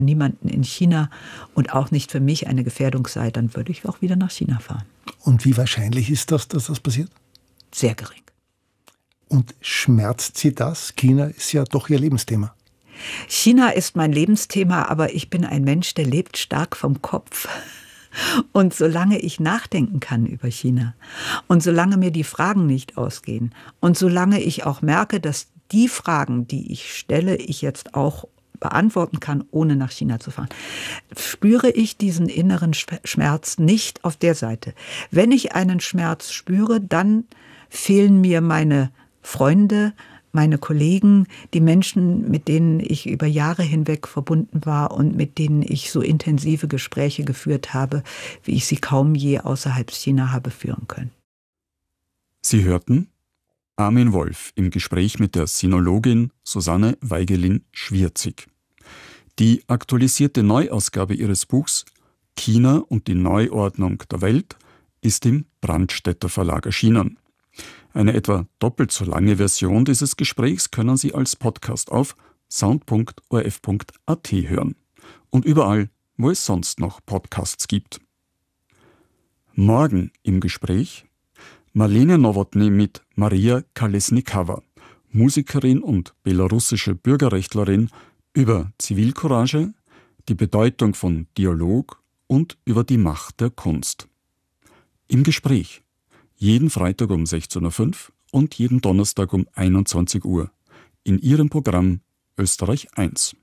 niemanden in China und auch nicht für mich eine Gefährdung sei, dann würde ich auch wieder nach China fahren. Und wie wahrscheinlich ist das, dass das passiert? Sehr gering. Und schmerzt Sie das? China ist ja doch Ihr Lebensthema. China ist mein Lebensthema, aber ich bin ein Mensch, der lebt stark vom Kopf. Und solange ich nachdenken kann über China und solange mir die Fragen nicht ausgehen und solange ich auch merke, dass die Fragen, die ich stelle, ich jetzt auch beantworten kann, ohne nach China zu fahren, spüre ich diesen inneren Schmerz nicht auf der Seite. Wenn ich einen Schmerz spüre, dann fehlen mir meine Freunde, meine Kollegen, die Menschen, mit denen ich über Jahre hinweg verbunden war und mit denen ich so intensive Gespräche geführt habe, wie ich sie kaum je außerhalb China habe führen können. Sie hörten Armin Wolf im Gespräch mit der Sinologin Susanne Weigelin-Schwierzig. Die aktualisierte Neuausgabe ihres Buchs China und die Neuordnung der Welt ist im Brandstätter Verlag erschienen. Eine etwa doppelt so lange Version dieses Gesprächs können Sie als Podcast auf sound.orf.at hören und überall, wo es sonst noch Podcasts gibt. Morgen im Gespräch Marlene Nowotny mit Maria Kolesnikowa, Musikerin und belarussische Bürgerrechtlerin, über Zivilcourage, die Bedeutung von Dialog und über die Macht der Kunst. Im Gespräch jeden Freitag um 16.05 Uhr und jeden Donnerstag um 21 Uhr in Ihrem Programm Österreich 1.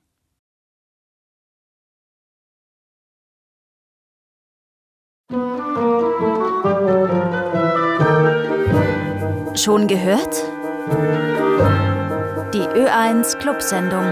Schon gehört? Die Ö1 Clubsendung.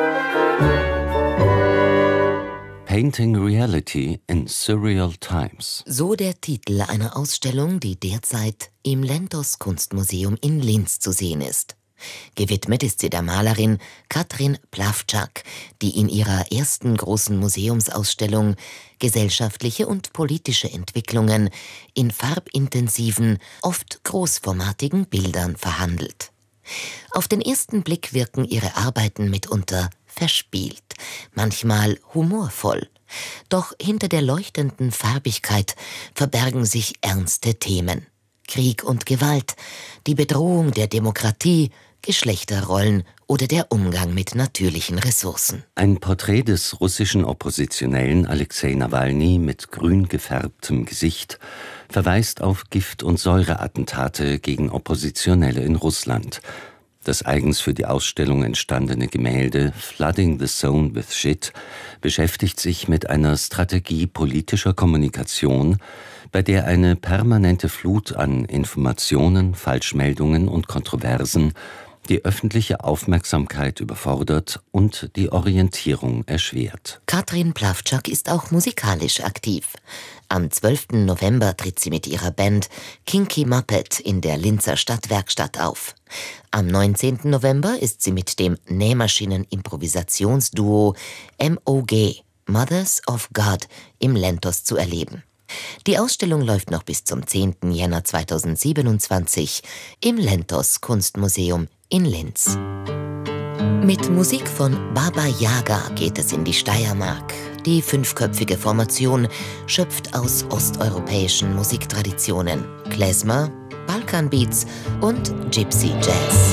Painting Reality in Surreal Times. So der Titel einer Ausstellung, die derzeit im Lentos Kunstmuseum in Linz zu sehen ist. Gewidmet ist sie der Malerin Katrin Plawczak, die in ihrer ersten großen Museumsausstellung gesellschaftliche und politische Entwicklungen in farbintensiven, oft großformatigen Bildern verhandelt. Auf den ersten Blick wirken ihre Arbeiten mitunter verspielt, manchmal humorvoll. Doch hinter der leuchtenden Farbigkeit verbergen sich ernste Themen. Krieg und Gewalt, die Bedrohung der Demokratie, Geschlechterrollen oder der Umgang mit natürlichen Ressourcen. Ein Porträt des russischen Oppositionellen Alexei Nawalny mit grün gefärbtem Gesicht verweist auf Gift- und Säureattentate gegen Oppositionelle in Russland. Das eigens für die Ausstellung entstandene Gemälde Flooding the Zone with Shit beschäftigt sich mit einer Strategie politischer Kommunikation, bei der eine permanente Flut an Informationen, Falschmeldungen und Kontroversen die öffentliche Aufmerksamkeit überfordert und die Orientierung erschwert. Katrin Plawczak ist auch musikalisch aktiv. Am 12. November tritt sie mit ihrer Band Kinky Muppet in der Linzer Stadtwerkstatt auf. Am 19. November ist sie mit dem Nähmaschinen-Improvisationsduo MOG, Mothers of God, im Lentos zu erleben. Die Ausstellung läuft noch bis zum 10. Jänner 2027 im Lentos Kunstmuseum in Linz. Mit Musik von Baba Yaga geht es in die Steiermark. Die 5-köpfige Formation schöpft aus osteuropäischen Musiktraditionen, Klezmer, Balkanbeats und Gypsy Jazz.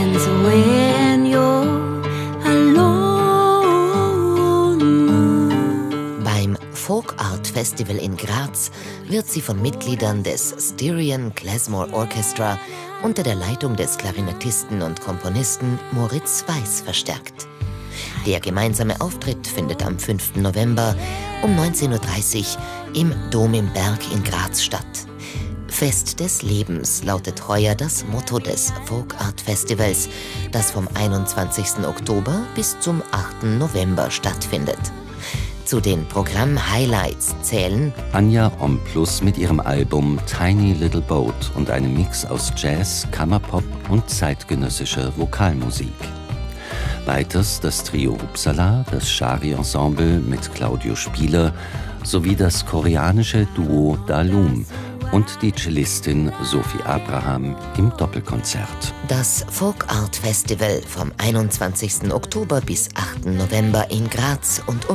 Beim Folk Art Festival in Graz wird sie von Mitgliedern des Styrian Klezmer Orchestra unter der Leitung des Klarinettisten und Komponisten Moritz Weiß verstärkt. Der gemeinsame Auftritt findet am 5. November um 19.30 Uhr im Dom im Berg in Graz statt. Fest des Lebens lautet heuer das Motto des Folk Art Festivals, das vom 21. Oktober bis zum 8. November stattfindet. Zu den Programm-Highlights zählen Anja Omplus mit ihrem Album Tiny Little Boat und einem Mix aus Jazz, Kammerpop und zeitgenössischer Vokalmusik. Weiters das Trio Uppsala, das Shari-Ensemble mit Claudio Spieler sowie das koreanische Duo Dalum und die Cellistin Sophie Abraham im Doppelkonzert. Das Folk Art Festival vom 21. Oktober bis 8. November in Graz und